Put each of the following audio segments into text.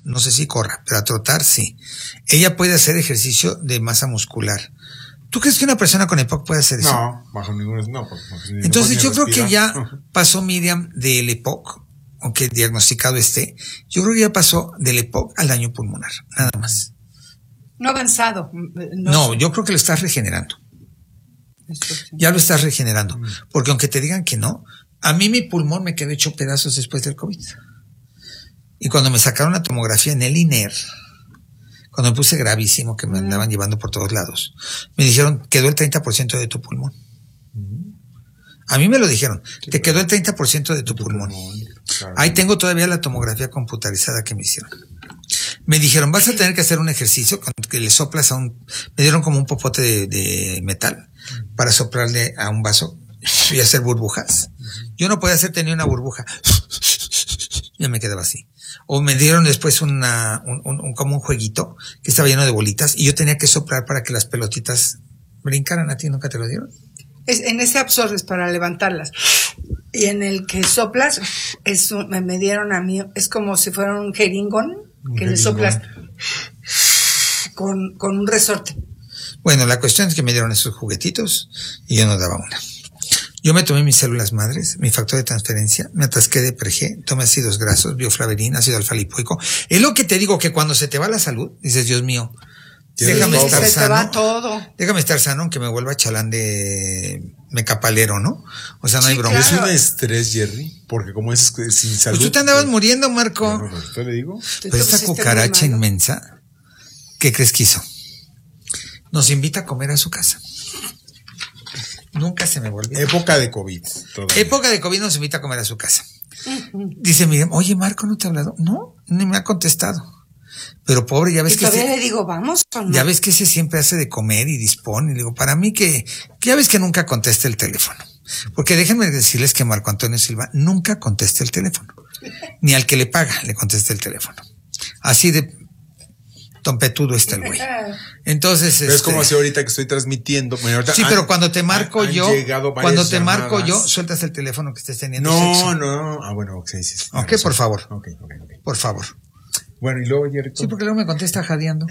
no sé si corra, pero a trotar sí. Ella puede hacer ejercicio de masa muscular. ¿Tú crees que una persona con EPOC puede hacer eso? No, bajo ningún... No, entonces yo creo que ya pasó Miriam del EPOC, aunque diagnosticado esté, yo creo que ya pasó del EPOC al daño pulmonar, nada más. No avanzado. No, yo creo que lo estás regenerando. Ya lo estás regenerando. Porque aunque te digan que no, a mí mi pulmón me quedó hecho pedazos después del COVID. Y cuando me sacaron la tomografía en el INER, cuando me puse gravísimo, que me andaban llevando por todos lados, me dijeron, quedó el 30% de tu pulmón. A mí me lo dijeron, te quedó el 30% de tu pulmón. Claro. Ahí tengo todavía la tomografía computarizada que me hicieron. Me dijeron, vas a tener que hacer un ejercicio con que le soplas a un... Me dieron como un popote de metal para soplarle a un vaso y hacer burbujas. Yo no podía hacerte ni una burbuja. Ya me quedaba así. O me dieron después como un jueguito que estaba lleno de bolitas y yo tenía que soplar para que las pelotitas brincaran. ¿A ti nunca te lo dieron? En ese absorbes para levantarlas. Y en el que soplas, me dieron a mí, es como si fuera un jeringón, que le soplas con un resorte. Bueno, la cuestión es que me dieron esos juguetitos y yo no daba una. Yo me tomé mis células madres, mi factor de transferencia, me atasqué de Pre-G, tomé ácidos grasos, bioflaverina, ácido alfa-lipoico. Es lo que te digo, que cuando se te va la salud, dices, Dios mío, déjame estar sano. Se te va todo. Déjame estar sano, aunque me vuelva chalán de mecapalero, ¿no? O sea, no hay broma. Claro. Es un estrés, Jerry, porque como es sin salud. Pues tú te andabas muriendo, Marco. Bueno, ¿te le digo? Pero esta cucaracha inmensa, ¿qué crees que hizo? Nos invita a comer a su casa. Nunca se me volvió. Época de COVID. Todavía. Época de COVID nos invita a comer a su casa. Dice, miren, oye, Marco, ¿no te ha hablado? No, ni me ha contestado. Pero pobre, ya ves y que todavía le digo, vamos o no. Ya ves que ese siempre hace de comer y dispone. Y digo, para mí que ya ves que nunca contesta el teléfono. Porque déjenme decirles que Marco Antonio Silva nunca contesta el teléfono. Ni al que le paga le contesta el teléfono. Así de tompetudo está el güey. Entonces, pero es como si ahorita que estoy transmitiendo. Bueno, sí, pero cuando te marco yo, sueltas el teléfono que estés teniendo. No. Ah, bueno, sí. Ok, por favor. Okay. Por favor. Bueno, y luego, Jerry. Sí, porque luego me contesta jadeando.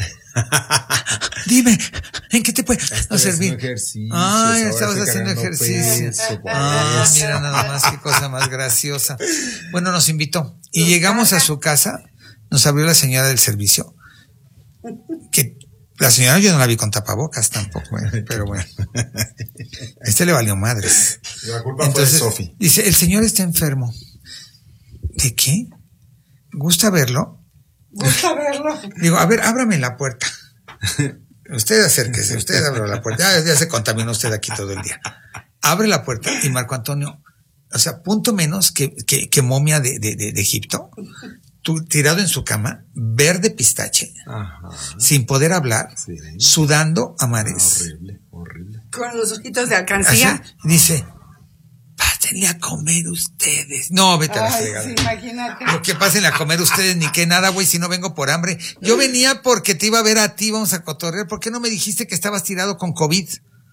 Dime, ¿en qué te puedo servir? Ay, estabas haciendo ejercicio. Mira nada más, qué cosa más graciosa. Bueno, nos invitó. Y llegamos a su casa, nos abrió la señora del servicio. Que la señora yo no la vi con tapabocas tampoco, pero bueno. Le valió madres. La culpa fue de Sofi. Dice, el señor está enfermo. ¿De qué? ¿Gusta verlo? Digo, a ver, ábrame la puerta. Usted acérquese, usted abre la puerta. Ya se contaminó usted aquí todo el día. Abre la puerta y Marco Antonio, o sea, punto menos que momia de Egipto, tirado en su cama, verde pistache, sin poder hablar, sudando a mares. Horrible. Con los ojitos de alcancía. Dice, pásenle a comer ustedes. No, vete a la fregada. Sí, imagínate. Lo que pasen a comer ustedes, ni que nada, güey, si no vengo por hambre. Yo venía porque te iba a ver a ti, vamos a cotorrear. ¿Por qué no me dijiste que estabas tirado con COVID?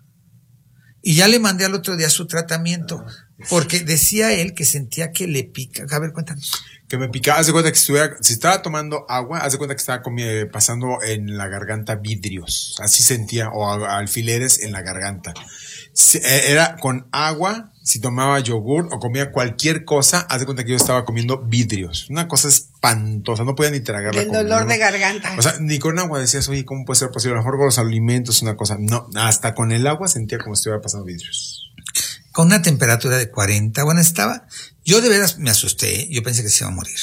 Y ya le mandé al otro día su tratamiento, porque decía él que sentía que le pica. A ver, cuéntanos. Que me picaba, haz de cuenta que si estaba tomando agua, haz de cuenta que estaba pasando en la garganta vidrios. Así sentía, o alfileres en la garganta. Era con agua, si tomaba yogur o comía cualquier cosa, haz de cuenta que yo estaba comiendo vidrios. Una cosa espantosa, no podía ni tragar la comida. El dolor de garganta. O sea, ni con agua decías, oye, ¿cómo puede ser posible? A lo mejor con los alimentos, una cosa. No, hasta con el agua sentía como si estuviera pasando vidrios. Con una temperatura de 40, bueno, yo de veras me asusté, yo pensé que se iba a morir.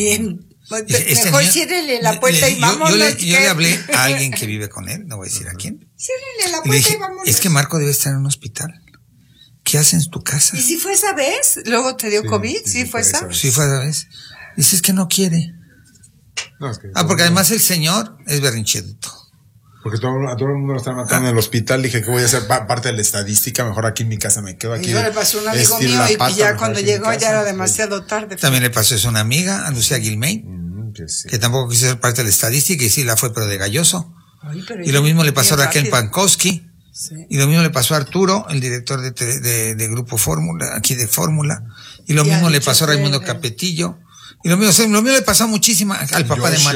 Mejor ciérrele la puerta y vámonos. Yo le hablé a alguien que vive con él, no voy a decir a quién. Ciérrele la puerta y vámonos. Es que Marco debe estar en un hospital. ¿Qué haces en tu casa? ¿Y si fue esa vez? ¿Luego te dio COVID? ¿Sí fue esa? Sí fue esa vez. Dices que no quiere. No, es que porque además el señor es berrinchito. Porque a todo el mundo lo están matando en el hospital. Dije que voy a ser parte de la estadística. Mejor aquí en mi casa me quedo aquí. Y yo le pasó a un amigo mío y ya cuando llegó ya era demasiado tarde. También le pasó eso a una amiga, a Lucía Gilmain, que tampoco quiso ser parte de la estadística y sí la fue, pero de galloso. Y lo mismo le pasó a Raquel Pankowski. Sí. Y lo mismo le pasó a Arturo, el director de Grupo Fórmula, aquí de Fórmula. Y lo mismo le pasó a Raimundo Capetillo. Y lo mismo le pasó muchísimo al papá de María.